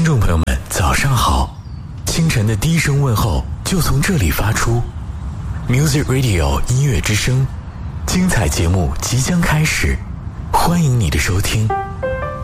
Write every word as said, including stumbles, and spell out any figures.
众朋友们，早上好！清晨的第一声问候就从这里发出。Music Radio 音乐之声，精彩节目即将开始，欢迎你的收听。